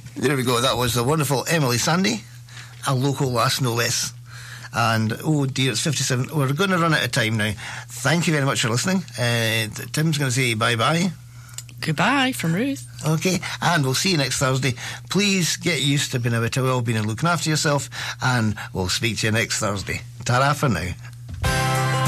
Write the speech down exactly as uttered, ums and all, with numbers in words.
There we go. That was the wonderful Emily Sandy, a local lass no less. And oh dear, it's fifty-seven. We're going to run out of time now. Thank you very much for listening. Uh, Tim's going to say bye-bye. Goodbye from Ruth. Okay, and we'll see you next Thursday. Please get used to being a bit of well-being and looking after yourself, and we'll speak to you next Thursday. Ta-ra for now.